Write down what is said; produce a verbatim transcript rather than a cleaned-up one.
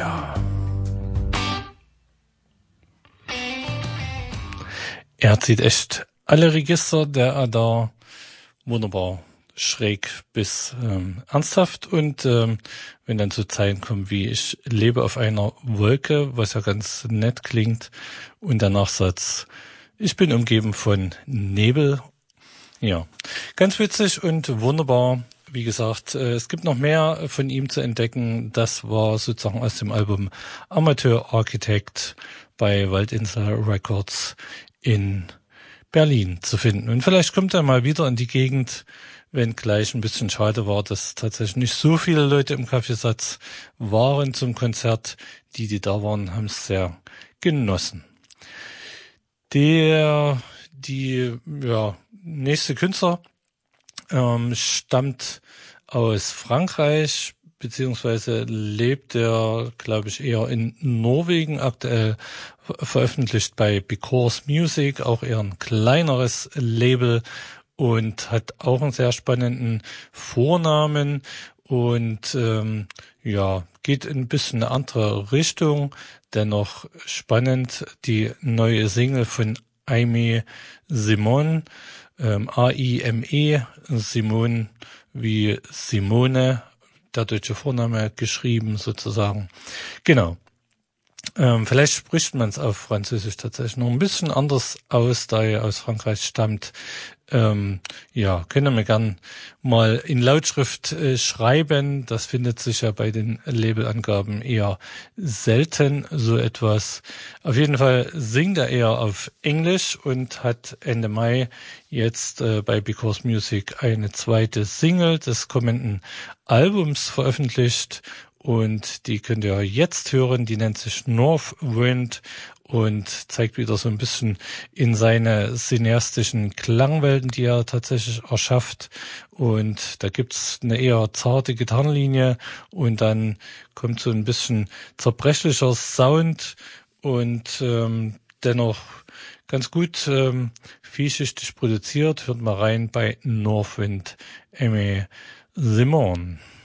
Ja. Er zieht echt alle Register, der er da wunderbar schräg bis ähm, ernsthaft und ähm, wenn dann so Zeilen kommen wie ich lebe auf einer Wolke, was ja ganz nett klingt und der Nachsatz ich bin umgeben von Nebel. Ja, ganz witzig und wunderbar. Wie gesagt, äh, es gibt noch mehr von ihm zu entdecken. Das war sozusagen aus dem Album Amateur Architect bei Waldinsel Records in Berlin zu finden. Und vielleicht kommt er mal wieder in die Gegend, wenn gleich ein bisschen schade war, dass tatsächlich nicht so viele Leute im Kaffeesatz waren zum Konzert. Die, die da waren, haben es sehr genossen. Der, die, ja, nächste Künstler ähm, stammt aus Frankreich, beziehungsweise lebt er, glaube ich, eher in Norwegen, aktuell veröffentlicht bei Because Music, auch eher ein kleineres Label und hat auch einen sehr spannenden Vornamen und ähm, ja, geht in ein bisschen eine andere Richtung, dennoch spannend, die neue Single von Aimé Simon, ähm, A I M E, Simon wie Simone, der deutsche Vorname geschrieben sozusagen. Genau. Ähm, vielleicht spricht man es auf Französisch tatsächlich noch ein bisschen anders aus, da er aus Frankreich stammt. Ähm, ja, können wir gern mal in Lautschrift äh, schreiben. Das findet sich ja bei den Labelangaben eher selten, so etwas. Auf jeden Fall singt er eher auf Englisch und hat Ende Mai jetzt äh, bei Because Music eine zweite Single des kommenden Albums veröffentlicht. Und die könnt ihr jetzt hören, die nennt sich North Wind und zeigt wieder so ein bisschen in seine cineastischen Klangwelten, die er tatsächlich erschafft. Und da gibt's eine eher zarte Gitarrenlinie und dann kommt so ein bisschen zerbrechlicher Sound und ähm, dennoch ganz gut ähm, vielschichtig produziert. Hört mal rein bei North Wind, Aimé Simon.